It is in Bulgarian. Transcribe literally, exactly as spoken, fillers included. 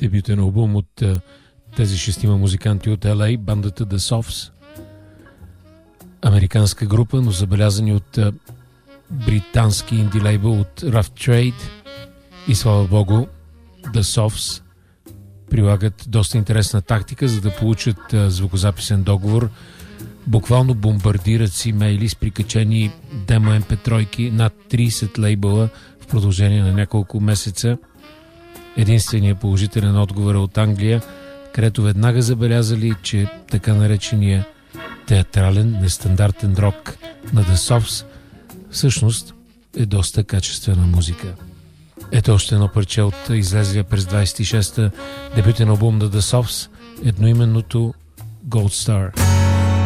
дебютен албум от тези шестима музиканти от Ел Ей, бандата The Sophs. Американска група, но забелязани от британски инди лейбъл от Rough Trade. И слава богу, The Sophs прилагат доста интересна тактика, за да получат звукозаписен договор. Буквално бомбардират си имейли с прикачени демо ем пи три над трийсет лейбъла в продължение на няколко месеца. Единственият положителен отговор е от Англия, където веднага забелязали, че така наречения театрален, нестандартен рок на The Sophs всъщност е доста качествена музика. Ето още едно парче от излезлия през двайсет и шеста дебютен албум на The Sophs, едноименното Gold Star.